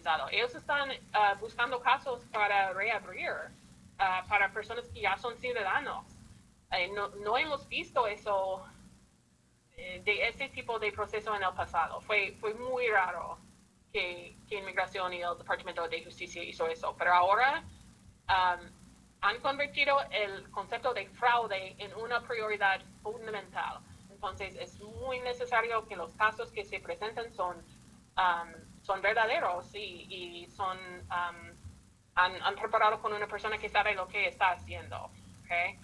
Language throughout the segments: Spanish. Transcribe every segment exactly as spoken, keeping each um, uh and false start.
actualizado. Ellos están uh, buscando casos para reabrir uh, para personas que ya son ciudadanos. Eh, no, no hemos visto eso, eh, de ese tipo de proceso en el pasado. Fue, fue muy raro que, que Inmigración y el Departamento de Justicia hizo eso. Pero ahora um, han convertido el concepto de fraude en una prioridad fundamental. Entonces es muy necesario que los casos que se presenten son, um, son verdaderos y, y son, um, han, han preparado con una persona que sabe lo que está haciendo. ¿Okay?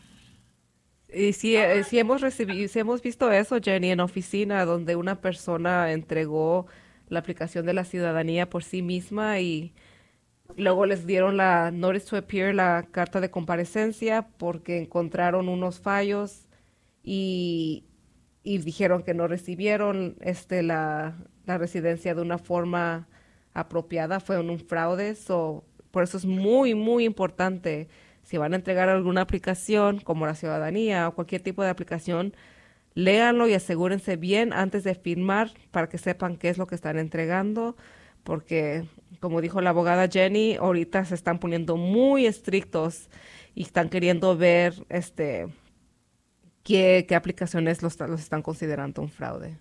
Y sí, eh, Ahora, sí hemos recibido, sí hemos visto eso, Jenny, en oficina, donde una persona entregó la aplicación de la ciudadanía por sí misma y luego uh-huh, les dieron la notice to appear, la carta de comparecencia, porque encontraron unos fallos y, y dijeron que no recibieron este la, la residencia de una forma apropiada, fue un, un fraude, so, por eso es muy, muy importante si van a entregar alguna aplicación como la ciudadanía o cualquier tipo de aplicación, léanlo y asegúrense bien antes de firmar para que sepan qué es lo que están entregando, porque como dijo la abogada Jenny, ahorita se están poniendo muy estrictos y están queriendo ver este qué, qué aplicaciones los, los están considerando un fraude.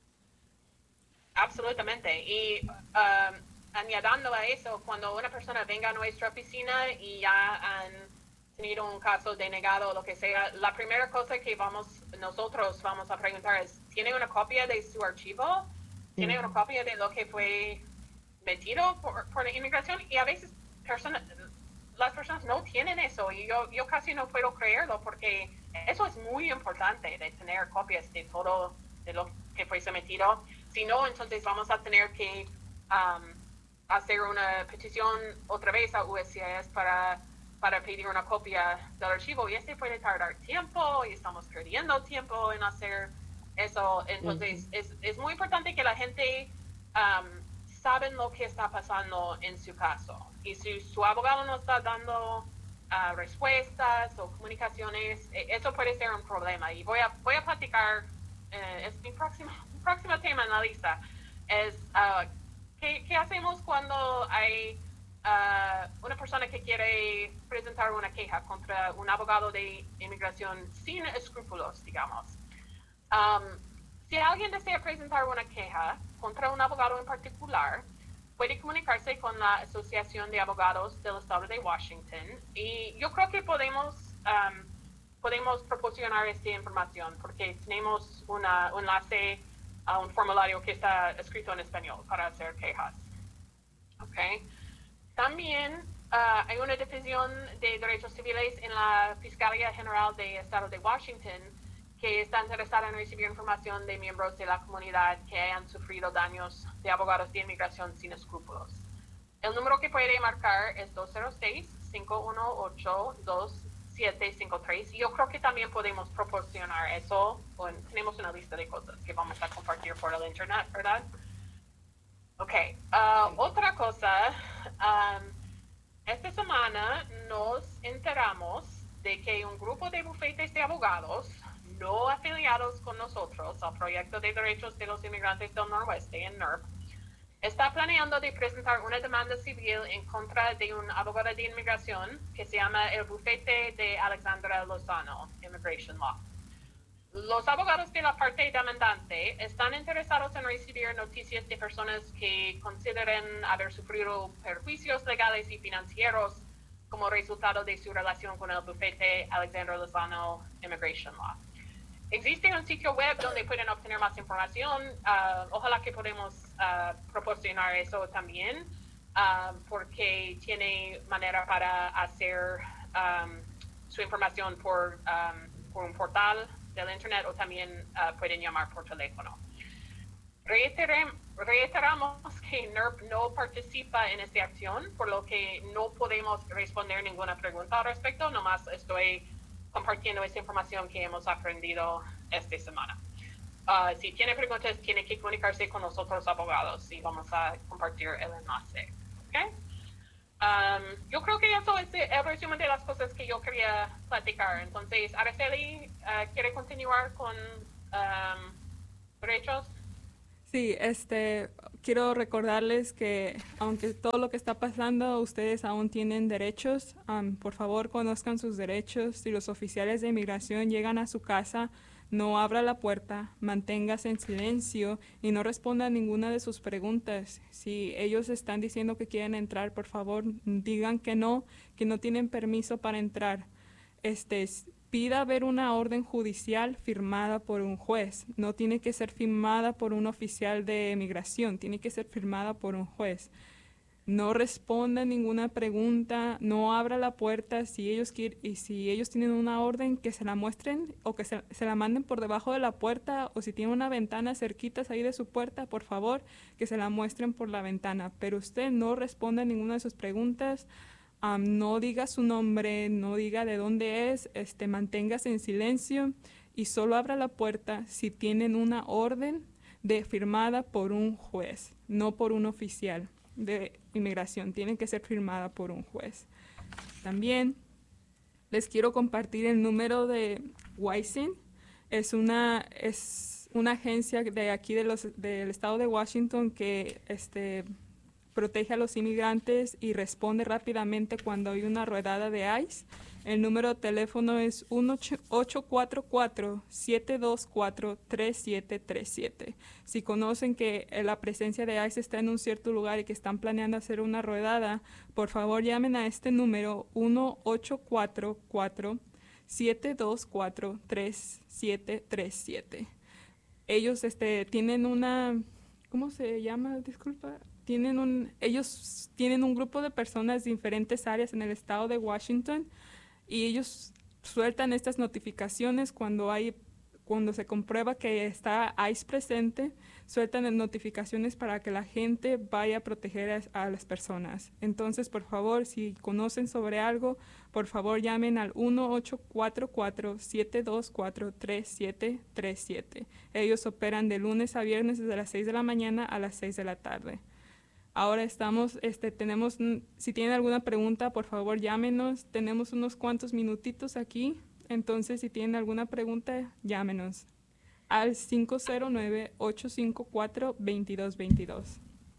absolutamente. Y um, añadiendo a eso, cuando una persona venga a nuestra oficina y ya han tenido un caso denegado o lo que sea, la primera cosa que vamos, nosotros vamos a preguntar es, ¿tiene una copia de su archivo? ¿Tiene una Mm. copia de lo que fue metido por, por la inmigración? Y a veces personas, las personas no tienen eso y yo, yo casi no puedo creerlo porque eso es muy importante de tener copias de todo de lo que fue sometido. Si no, entonces vamos a tener que um, hacer una petición otra vez a U S C I S para, para pedir una copia del archivo y este puede tardar tiempo y estamos perdiendo tiempo en hacer eso. Entonces Ujú. es, es muy importante que la gente um, saben lo que está pasando en su caso. Y si su abogado no está dando uh, respuestas o comunicaciones, eso puede ser un problema. Y voy a, voy a platicar, eh, es mi próximo, próximo tema en la lista, es uh, ¿qué, ¿qué hacemos cuando hay uh, una persona que quiere presentar una queja contra un abogado de inmigración sin escrúpulos, digamos? Um, si alguien desea presentar una queja contra un abogado en particular, puede comunicarse con la Asociación de Abogados del Estado de Washington y yo creo que podemos, um, podemos proporcionar esta información porque tenemos una, un enlace a un formulario que está escrito en español para hacer quejas. Okay. También uh, hay una división de derechos civiles en la Fiscalía General del Estado de Washington que está interesada en recibir información de miembros de la comunidad que hayan sufrido daños de abogados de inmigración sin escrúpulos. El número que puede marcar es dos cero seis, cinco uno ocho, dos siete cinco tres y yo creo que también podemos proporcionar eso. Bueno, tenemos una lista de cosas que vamos a compartir por el internet, ¿verdad? Ok, uh, Sí. otra cosa, um, esta semana nos enteramos de que un grupo de bufetes de abogados no afiliados con nosotros al Proyecto de Derechos de los Inmigrantes del Noroeste, en N E R P, está planeando de presentar una demanda civil en contra de un abogado de inmigración que se llama el Bufete de Alexandra Lozano, Immigration Law. Los abogados de la parte demandante están interesados en recibir noticias de personas que consideren haber sufrido perjuicios legales y financieros como resultado de su relación con el bufete Alexandra Lozano Immigration Law. Existe un sitio web donde pueden obtener más información. Uh, ojalá que podamos uh, proporcionar eso también, uh, porque tiene manera para hacer um, su información por, um, por un portal del internet o también uh, pueden llamar por teléfono. Reiterem, reiteramos que N E R P no participa en esta acción, por lo que no podemos responder ninguna pregunta al respecto, nomás estoy compartiendo esta información que hemos aprendido esta semana. Uh, si tiene preguntas, tiene que comunicarse con nosotros abogados y vamos a compartir el enlace. ¿Okay? Um, yo creo que eso es el resumen de las cosas que yo quería platicar. Entonces, Araceli, uh, ¿quiere continuar con um, derechos? Sí, este, quiero recordarles que aunque todo lo que está pasando, ustedes aún tienen derechos. Um, por favor, conozcan sus derechos. Si los oficiales de inmigración llegan a su casa, no abra la puerta, manténgase en silencio y no responda a ninguna de sus preguntas. Si ellos están diciendo que quieren entrar, por favor, digan que no, que no tienen permiso para entrar. Este, pida ver una orden judicial firmada por un juez. No tiene que ser firmada por un oficial de inmigración, tiene que ser firmada por un juez. No responda ninguna pregunta, no abra la puerta. Si ellos quieren, y si ellos tienen una orden, que se la muestren o que se, se la manden por debajo de la puerta, o si tienen una ventana cerquitas ahí de su puerta, por favor, que se la muestren por la ventana. Pero usted no responda a ninguna de sus preguntas. Um, no diga su nombre, no diga de dónde es, este, manténgase en silencio y solo abra la puerta si tienen una orden de firmada por un juez, no por un oficial de inmigración. Tiene que ser firmada por un juez. También les quiero compartir el número de WISN. Es una, es una agencia de aquí de los, del estado de Washington que este, protege a los inmigrantes y responde rápidamente cuando hay una redada de ICE. El número de teléfono es uno ocho cuatro cuatro, siete dos cuatro, tres siete tres siete. Si conocen que la presencia de ICE está en un cierto lugar y que están planeando hacer una redada, por favor llamen a este número uno ocho cuatro cuatro, siete dos cuatro, tres siete tres siete. Ellos este, tienen una, ¿cómo se llama? Disculpa. Tienen un, ellos tienen un grupo de personas de diferentes áreas en el estado de Washington y ellos sueltan estas notificaciones cuando hay, cuando se comprueba que está ICE presente, sueltan notificaciones para que la gente vaya a proteger a, a las personas. Entonces, por favor, si conocen sobre algo, por favor llamen al uno ocho cuatro cuatro, siete dos cuatro, tres siete tres siete. Ellos operan de lunes a viernes desde las seis de la mañana a las seis de la tarde. Ahora estamos, este, tenemos, si tienen alguna pregunta, por favor llámenos. Tenemos unos cuantos minutitos aquí, entonces si tienen alguna pregunta, llámenos al cinco cero nueve, ocho cinco cuatro, dos dos dos dos.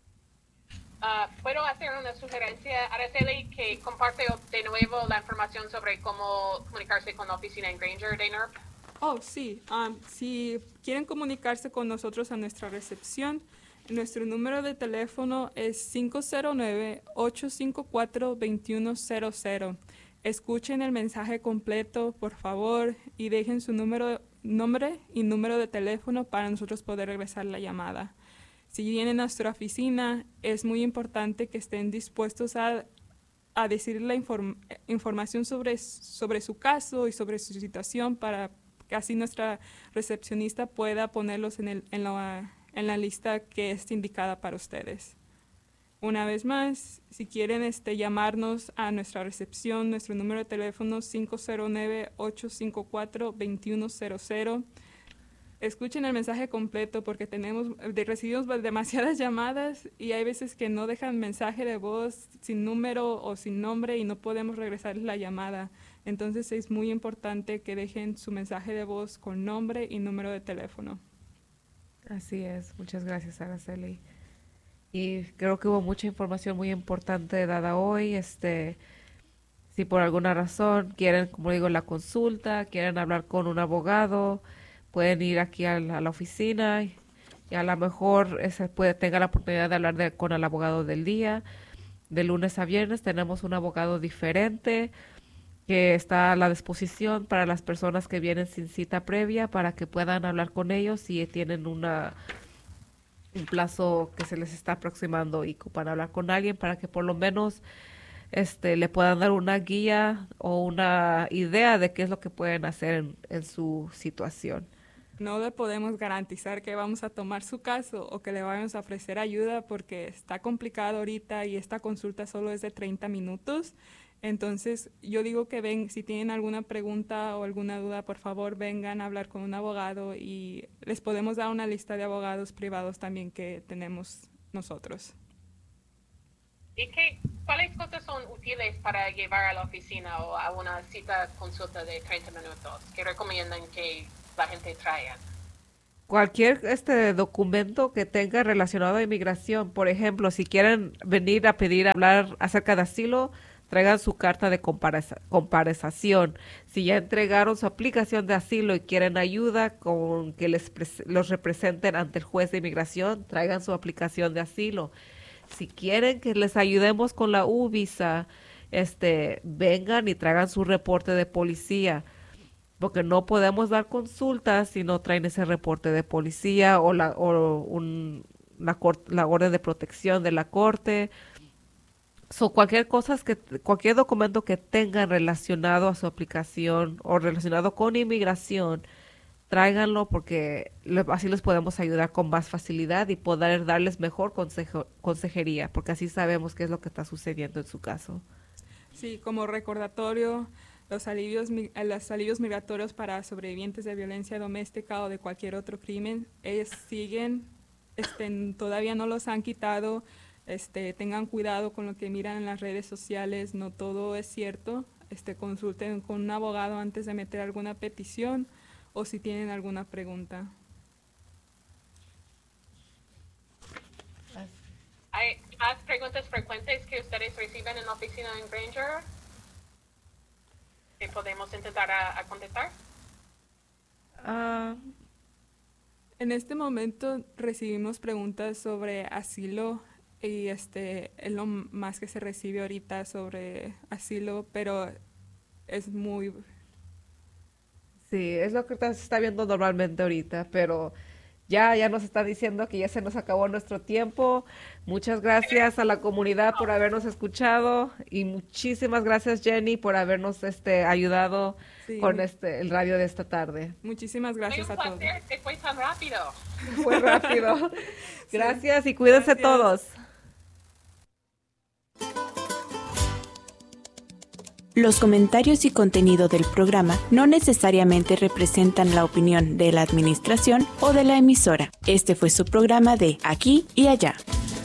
Uh, ¿Puedo hacer una sugerencia, Araceli, que comparte de nuevo la información sobre cómo comunicarse con la oficina en Granger de N E R P? Oh, sí. Um, si quieren comunicarse con nosotros a nuestra recepción, nuestro número de teléfono es cinco cero nueve, ocho cinco cuatro, dos uno cero cero. Escuchen el mensaje completo, por favor, y dejen su número, nombre y número de teléfono para nosotros poder regresar la llamada. Si vienen a nuestra oficina, es muy importante que estén dispuestos a, a decir la inform, información sobre, sobre su caso y sobre su situación para que así nuestra recepcionista pueda ponerlos en, el, en la en la lista que es indicada para ustedes. Una vez más, si quieren este, llamarnos a nuestra recepción, nuestro número de teléfono cinco cero nueve, ocho cinco cuatro, dos uno cero cero. Escuchen el mensaje completo porque tenemos, de, recibimos demasiadas llamadas y hay veces que no dejan mensaje de voz sin número o sin nombre y no podemos regresarles la llamada. Entonces es muy importante que dejen su mensaje de voz con nombre y número de teléfono. Así es, muchas gracias, Araceli. Y creo que hubo mucha información muy importante dada hoy. Este, si por alguna razón quieren, como digo, la consulta, quieren hablar con un abogado, pueden ir aquí a la, a la oficina y, y a lo mejor ese puede tenga la oportunidad de hablar de, con el abogado del día. De lunes a viernes tenemos un abogado diferente que está a la disposición para las personas que vienen sin cita previa para que puedan hablar con ellos si tienen una un plazo que se les está aproximando y para hablar con alguien para que por lo menos este le puedan dar una guía o una idea de qué es lo que pueden hacer en, en su situación. No le podemos garantizar que vamos a tomar su caso o que le vamos a ofrecer ayuda porque está complicado ahorita y esta consulta solo es de treinta minutos. Entonces, yo digo que ven, si tienen alguna pregunta o alguna duda, por favor, vengan a hablar con un abogado y les podemos dar una lista de abogados privados también que tenemos nosotros. ¿Y qué, cuáles cosas son útiles para llevar a la oficina o a una cita consulta de treinta minutos que recomiendan que la gente traiga? cualquier este documento que tenga relacionado a inmigración. Por ejemplo, si quieren venir a pedir hablar acerca de asilo, traigan su carta de compareza, comparececión. Si ya entregaron su aplicación de asilo y quieren ayuda con que les los representen ante el juez de inmigración, traigan su aplicación de asilo. Si quieren que les ayudemos con la U visa, este, vengan y traigan su reporte de policía, porque no podemos dar consultas si no traen ese reporte de policía o la o un, la, la orden de protección de la corte. So, cualquier cosa que cualquier documento que tengan relacionado a su aplicación o relacionado con inmigración, tráiganlo, porque le, así les podemos ayudar con más facilidad y poder darles mejor consejo, consejería, porque así sabemos qué es lo que está sucediendo en su caso. Sí, como recordatorio, los alivios, los alivios migratorios para sobrevivientes de violencia doméstica o de cualquier otro crimen, ellos siguen, este, todavía no los han quitado. Este, tengan cuidado con lo que miran en las redes sociales, no todo es cierto. Este, consulten con un abogado antes de meter alguna petición o si tienen alguna pregunta. ¿Hay más preguntas frecuentes que ustedes reciben en la oficina en Granger que podemos intentar a, a contestar? Uh, en este momento recibimos preguntas sobre asilo. Y este es lo más que se recibe ahorita sobre asilo, pero es muy... Sí, es lo que se está viendo normalmente ahorita, pero ya, ya nos está diciendo que ya se nos acabó nuestro tiempo. Muchas gracias a la comunidad por habernos escuchado y muchísimas gracias, Jenny, por habernos este ayudado sí. con este el radio de esta tarde. Muchísimas gracias a todos. Que fue tan rápido. Fue rápido. Gracias sí. y cuídense gracias. todos. Los comentarios y contenido del programa no necesariamente representan la opinión de la administración o de la emisora. Este fue su programa de Aquí y Allá.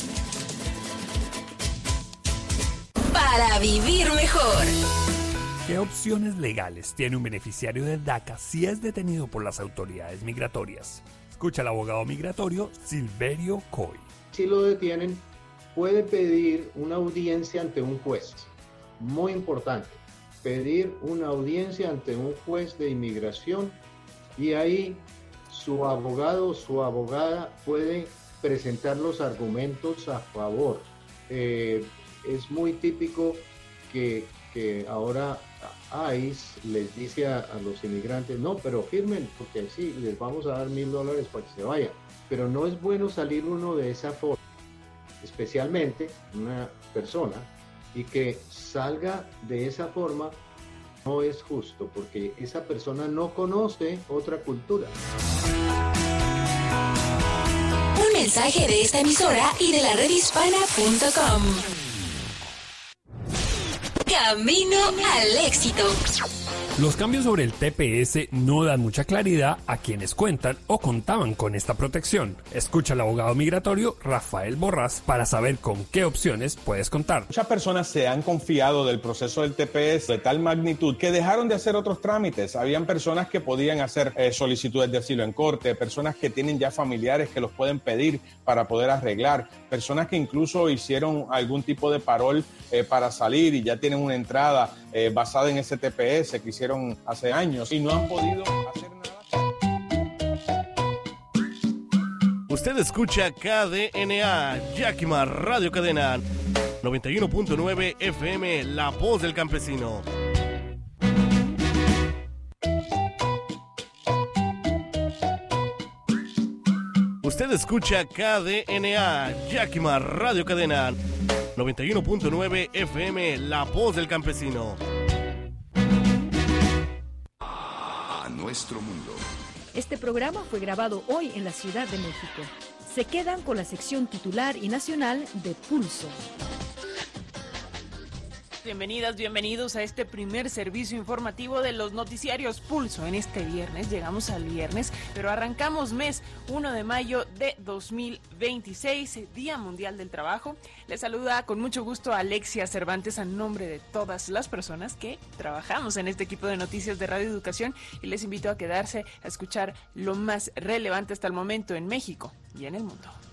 Para vivir mejor. ¿Qué opciones legales tiene un beneficiario del DACA si es detenido por las autoridades migratorias? Escucha al abogado migratorio Silverio Coy. Si lo detienen, puede pedir una audiencia ante un juez. Muy importante. Pedir una audiencia ante un juez de inmigración y ahí su abogado o su abogada puede presentar los argumentos a favor. Eh, es muy típico que, que ahora I C E les dice a, a los inmigrantes, no, pero firmen, porque sí, les vamos a dar mil dólares para que se vayan. Pero no es bueno salir uno de esa forma, especialmente una persona, y que salga de esa forma no es justo, porque esa persona no conoce otra cultura. Un mensaje de esta emisora y de la red hispana punto com. Camino al éxito. Los cambios sobre el T P S no dan mucha claridad a quienes cuentan o contaban con esta protección. Escucha al abogado migratorio Rafael Borrás para saber con qué opciones puedes contar. Muchas personas se han confiado del proceso del T P S de tal magnitud que dejaron de hacer otros trámites. Habían personas que podían hacer eh, solicitudes de asilo en corte, personas que tienen ya familiares que los pueden pedir para poder arreglar, personas que incluso hicieron algún tipo de parol eh, para salir y ya tienen una entrada eh, basada en ese T P S que hicieron hace años y no han podido hacer nada. Usted escucha K D N A, Yakima Radio Cadena, noventa y uno punto nueve F M, La Voz del Campesino. Usted escucha K D N A, Yakima Radio Cadena, noventa y uno punto nueve F M, La Voz del Campesino. Nuestro mundo. Este programa fue grabado hoy en la Ciudad de México. Se quedan con la sección titular y nacional de Pulso. Bienvenidas, bienvenidos a este primer servicio informativo de los noticiarios Pulso. En este viernes, llegamos al viernes, pero arrancamos mes uno de mayo de dos mil veintiséis, Día Mundial del Trabajo. Les saluda con mucho gusto Alexia Cervantes a nombre de todas las personas que trabajamos en este equipo de noticias de Radio Educación y les invito a quedarse a escuchar lo más relevante hasta el momento en México y en el mundo.